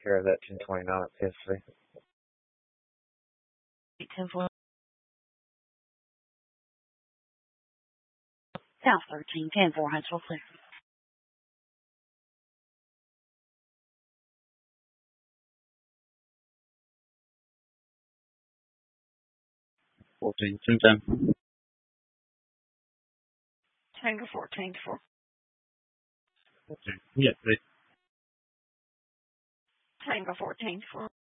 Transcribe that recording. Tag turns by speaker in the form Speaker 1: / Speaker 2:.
Speaker 1: care of that 1029 at PSV.
Speaker 2: 10-4. South 13, 10-4, Huntsville, clear.
Speaker 3: 14, 10-10.
Speaker 2: Tango 14, 4.
Speaker 3: Okay. Yeah, they
Speaker 2: Tango 14, 4.